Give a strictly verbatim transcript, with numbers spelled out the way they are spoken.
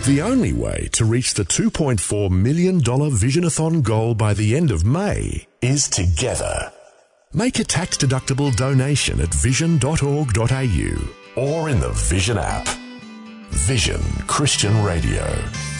The only way to reach the two point four million dollars Visionathon goal by the end of May is together. Make a tax-deductible donation at vision dot org dot a u or in the Vision app. Vision Christian Radio.